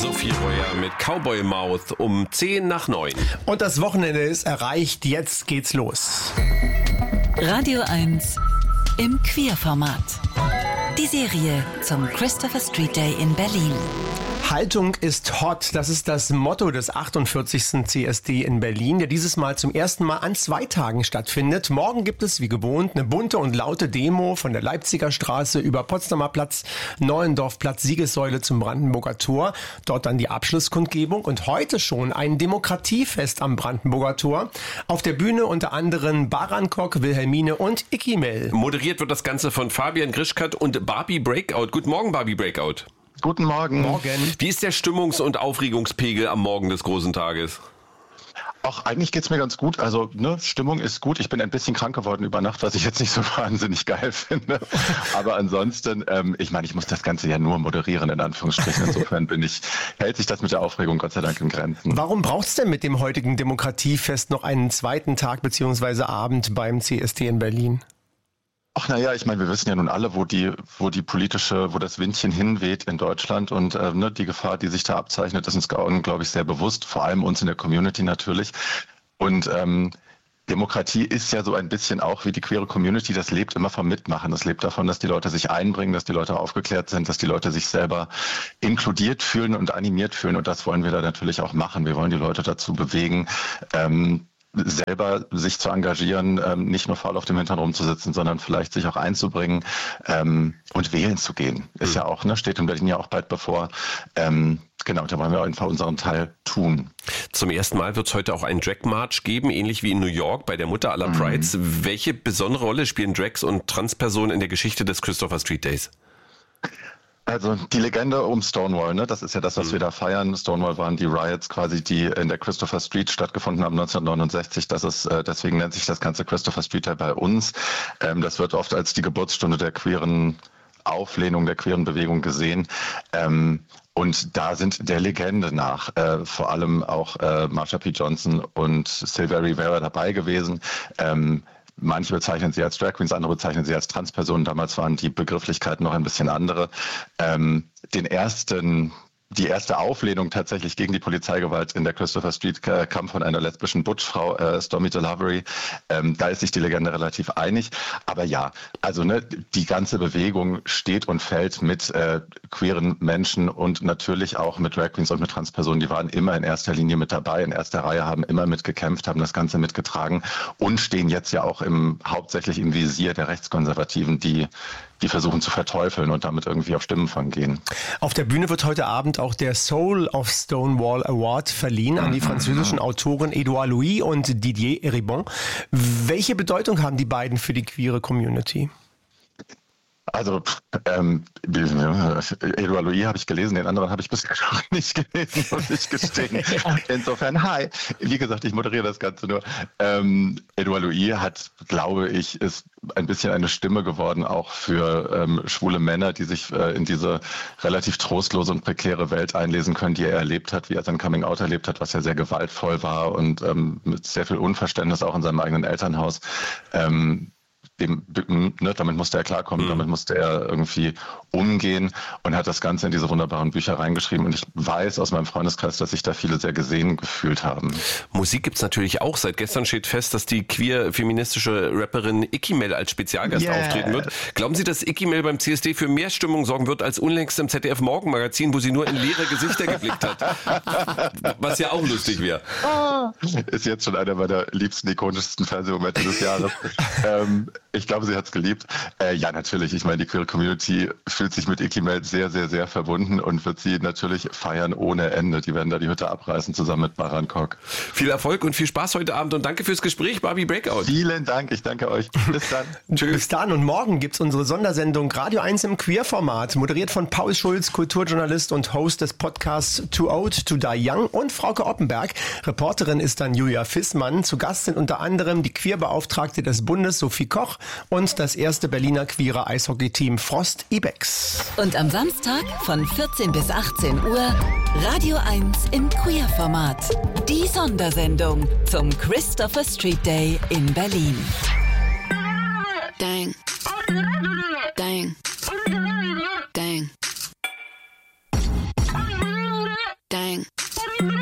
Sophie Royer mit Cowboy Mouth um 10:10. Und das Wochenende ist erreicht, jetzt geht's los. Radio 1 im Queerformat. Die Serie zum Christopher Street Day in Berlin. Haltung ist hot, das ist das Motto des 48. CSD in Berlin, der dieses Mal zum ersten Mal an 2 Tagen stattfindet. Morgen gibt es wie gewohnt eine bunte und laute Demo von der Leipziger Straße über Potsdamer Platz, Neuendorfplatz, Siegessäule zum Brandenburger Tor. Dort dann die Abschlusskundgebung und heute schon ein Demokratiefest am Brandenburger Tor. Auf der Bühne unter anderem Barankok, Wilhelmine und Ikimel. Moderiert wird das Ganze von Fabian Grischkat und Barbie Breakout. Guten Morgen, Barbie Breakout. Guten Morgen. Wie ist der Stimmungs- und Aufregungspegel am Morgen des großen Tages? Auch eigentlich geht's mir ganz gut. Also Stimmung ist gut. Ich bin ein bisschen krank geworden über Nacht, was ich jetzt nicht so wahnsinnig geil finde. Aber ansonsten, ich muss das Ganze ja nur moderieren, in Anführungsstrichen. Insofern hält sich das mit der Aufregung Gott sei Dank in Grenzen. Warum braucht's denn mit dem heutigen Demokratiefest noch einen zweiten Tag bzw. Abend beim CSD in Berlin? Ach naja, wir wissen ja nun alle, wo das Windchen hinweht in Deutschland und die Gefahr, die sich da abzeichnet, ist uns, glaube ich, sehr bewusst, vor allem uns in der Community natürlich. Und Demokratie ist ja so ein bisschen auch wie die queere Community, das lebt immer vom Mitmachen, das lebt davon, dass die Leute sich einbringen, dass die Leute aufgeklärt sind, dass die Leute sich selber inkludiert fühlen und animiert fühlen und das wollen wir da natürlich auch machen. Wir wollen die Leute dazu bewegen, selber sich zu engagieren, nicht nur faul auf dem Hintern rumzusitzen, sondern vielleicht sich auch einzubringen und wählen zu gehen. Ist ja auch, steht in Berlin ja auch bald bevor. Genau, da wollen wir einfach unseren Teil tun. Zum ersten Mal wird es heute auch einen Drag March geben, ähnlich wie in New York bei der Mutter aller Prides. Welche besondere Rolle spielen Drags und Transpersonen in der Geschichte des Christopher Street Days? Also die Legende um Stonewall, das ist ja das, was wir da feiern. Stonewall waren die Riots quasi, die in der Christopher Street stattgefunden haben 1969. Deswegen nennt sich das ganze Christopher Street Day bei uns. Das wird oft als die Geburtsstunde der queeren Auflehnung, der queeren Bewegung gesehen. Und da sind der Legende nach vor allem auch Marsha P. Johnson und Sylvia Rivera dabei gewesen. Manche bezeichnen sie als Drag Queens, andere bezeichnen sie als Transpersonen. Damals waren die Begrifflichkeiten noch ein bisschen andere. Die erste Auflehnung tatsächlich gegen die Polizeigewalt in der Christopher Street kam von einer lesbischen Butchfrau, Stormy DeLavery. Da ist sich die Legende relativ einig. Aber ja, also die ganze Bewegung steht und fällt mit queeren Menschen und natürlich auch mit Drag Queens und mit Transpersonen. Die waren immer in erster Linie mit dabei, in erster Reihe, haben immer mitgekämpft, haben das Ganze mitgetragen und stehen jetzt ja auch hauptsächlich im Visier der Rechtskonservativen, die versuchen zu verteufeln und damit irgendwie auf Stimmenfang gehen. Auf der Bühne wird heute Abend auch der Soul of Stonewall Award verliehen an die französischen Autoren Edouard Louis und Didier Eribon. Welche Bedeutung haben die beiden für die queere Community? Also, Edouard Louis habe ich gelesen, den anderen habe ich bisher noch nicht gelesen, muss ich gestehen. Insofern, hi. Wie gesagt, ich moderiere das Ganze nur. Edouard Louis ist ein bisschen eine Stimme geworden, auch für schwule Männer, die sich in diese relativ trostlose und prekäre Welt einlesen können, die er erlebt hat, wie er sein Coming-out erlebt hat, was ja sehr gewaltvoll war und mit sehr viel Unverständnis auch in seinem eigenen Elternhaus. Damit musste er klarkommen, damit musste er irgendwie umgehen und hat das Ganze in diese wunderbaren Bücher reingeschrieben. Und ich weiß aus meinem Freundeskreis, dass sich da viele sehr gesehen gefühlt haben. Musik gibt's natürlich auch. Seit gestern steht fest, dass die queer-feministische Rapperin Ikimel als Spezialgast auftreten wird. Glauben Sie, dass Ikimel beim CSD für mehr Stimmung sorgen wird als unlängst im ZDF-Morgenmagazin, wo sie nur in leere Gesichter geblickt hat? Was ja auch lustig wäre. Ist jetzt schon einer meiner liebsten, ikonischsten Fernsehmomente des Jahres. Ich glaube, sie hat es geliebt. Ja, natürlich. Ich meine, die queere Community fühlt sich mit Ikimel sehr, sehr, sehr verbunden und wird sie natürlich feiern ohne Ende. Die werden da die Hütte abreißen zusammen mit Barankok. Viel Erfolg und viel Spaß heute Abend und danke fürs Gespräch, Barbie Breakout. Vielen Dank, ich danke euch. Bis dann. Tschüss. Bis dann und morgen gibt's unsere Sondersendung Radio 1 im Queerformat, moderiert von Paul Schulz, Kulturjournalist und Host des Podcasts Too Old to Die Young und Frauke Oppenberg. Reporterin ist dann Julia Fissmann. Zu Gast sind unter anderem die Queerbeauftragte des Bundes Sophie Koch und das erste Berliner queere Eishockey-Team Frost Ibex. Und am Samstag von 14 bis 18 Uhr Radio 1 im Queerformat. Die Sondersendung zum Christopher Street Day in Berlin. Dang. Dang. Dang. Dang.